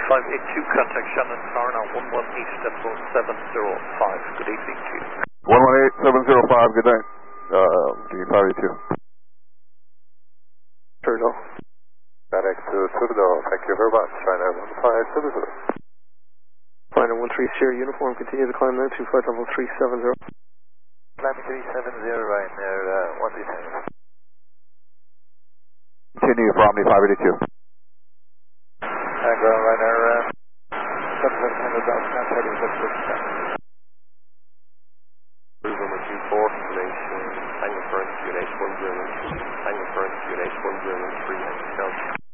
582, contact Shannon Tower now, 11 East Temple 705. Good evening to you. 118705, good night. Give me 582. Turtle. FedEx to Turtle, thank you very much. China 1570. China 13 Sierra Uniform, continue to climb now to flight level 370. Climbing 370, right near 137. Continue for Omni 582. Ground right there, 700 about 1030.